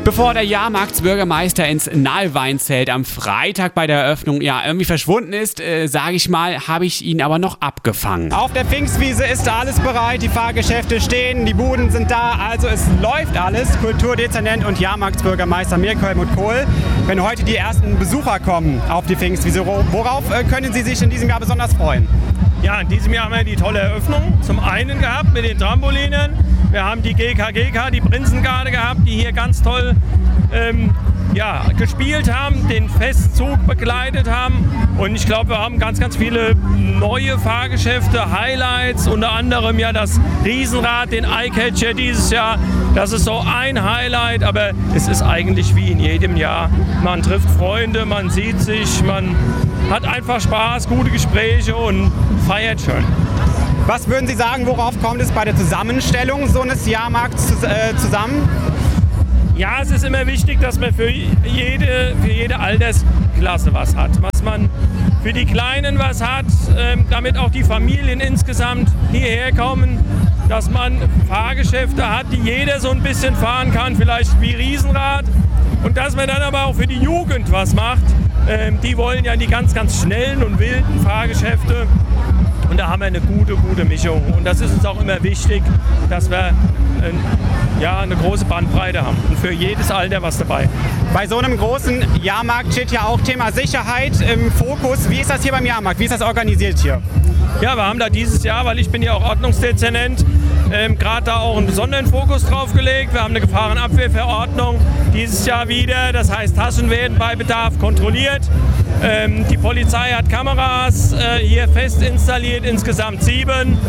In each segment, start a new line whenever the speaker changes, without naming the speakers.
Bevor der Jahrmarktsbürgermeister ins Nalweinzelt am Freitag bei der Eröffnung irgendwie verschwunden ist, sage ich mal, habe ich ihn aber noch abgefangen.
Auf der Pfingstwiese ist da alles bereit, die Fahrgeschäfte stehen, die Buden sind da, also es läuft alles. Kulturdezernent und Jahrmarktsbürgermeister Mirko Helmut Kohl. Wenn heute die ersten Besucher kommen auf die Pfingstwiese, worauf können Sie sich in diesem Jahr besonders freuen?
Ja, in diesem Jahr haben wir die tolle Eröffnung zum einen gehabt mit den Trampolinen. Wir haben die GKGK, die Prinzengarde gehabt, die hier ganz toll gespielt haben, den Festzug begleitet haben. Und ich glaube, wir haben ganz, ganz viele neue Fahrgeschäfte, Highlights, unter anderem ja das Riesenrad, den Eyecatcher dieses Jahr. Das ist so ein Highlight, aber es ist eigentlich wie in jedem Jahr. Man trifft Freunde, man sieht sich, man hat einfach Spaß, gute Gespräche und feiert schön.
Was würden Sie sagen, worauf kommt es bei der Zusammenstellung so eines Jahrmarkts zusammen?
Ja, es ist immer wichtig, dass man für jede Altersklasse was hat. Dass man für die Kleinen was hat, damit auch die Familien insgesamt hierher kommen. Dass man Fahrgeschäfte hat, die jeder so ein bisschen fahren kann, vielleicht wie Riesenrad. Und dass man dann aber auch für die Jugend was macht. Die wollen ja die ganz, ganz schnellen und wilden Fahrgeschäfte. Und da haben wir eine gute Mischung. Und das ist uns auch immer wichtig, dass wir eine große Bandbreite haben. Und für jedes Alter was dabei.
Bei so einem großen Jahrmarkt steht ja auch Thema Sicherheit im Fokus. Wie ist das hier beim Jahrmarkt? Wie ist das organisiert hier?
Ja, wir haben da dieses Jahr, weil ich bin ja auch Ordnungsdezernent, gerade da auch einen besonderen Fokus drauf gelegt. Wir haben eine Gefahrenabwehrverordnung dieses Jahr wieder. Das heißt, Taschen werden bei Bedarf kontrolliert. Die Polizei hat Kameras hier fest installiert, insgesamt 7.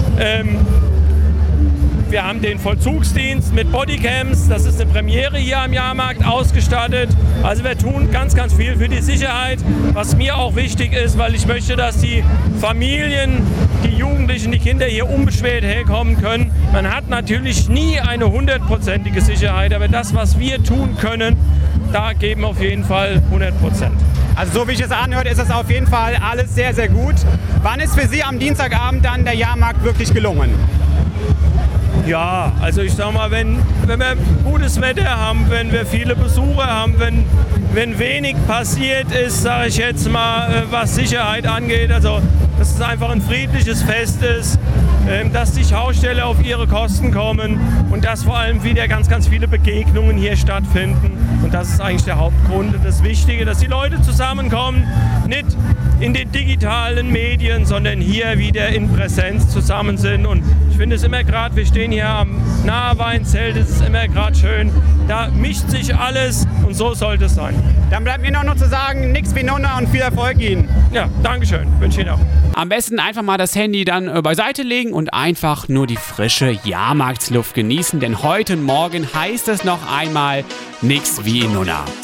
Wir haben den Vollzugsdienst mit Bodycams, das ist eine Premiere hier am Jahrmarkt, ausgestattet. Also wir tun ganz, ganz viel für die Sicherheit, was mir auch wichtig ist, weil ich möchte, dass die Familien, die Jugendlichen, die Kinder hier unbeschwert herkommen können. Man hat natürlich nie eine 100%ige Sicherheit, aber das, was wir tun können, da geben wir auf jeden Fall 100%.
Also so wie ich es anhört, ist es auf jeden Fall alles sehr, sehr gut. Wann ist für Sie am Dienstagabend dann der Jahrmarkt wirklich gelungen?
Ja, also ich sag mal, wenn wir gutes Wetter haben, wenn wir viele Besucher haben, wenn wenig passiert ist, sage ich jetzt mal, was Sicherheit angeht, also dass es einfach ein friedliches Fest ist, dass die Schausteller auf ihre Kosten kommen und dass vor allem wieder ganz, ganz viele Begegnungen hier stattfinden. Und das ist eigentlich der Hauptgrund und das Wichtige, dass die Leute zusammenkommen, nicht in den digitalen Medien, sondern hier wieder in Präsenz zusammen sind. Und ich finde es immer gerade, wir stehen hier am Nahweinzelt, es ist immer gerade schön, da mischt sich alles und so sollte es sein.
Dann bleibt mir noch zu sagen, nix wie Nonna und viel Erfolg Ihnen.
Ja, Dankeschön, wünsche Ihnen auch.
Am besten einfach mal das Handy dann beiseite legen und einfach nur die frische Jahrmarktsluft genießen, denn heute und morgen heißt es noch einmal nix wie in Nonna.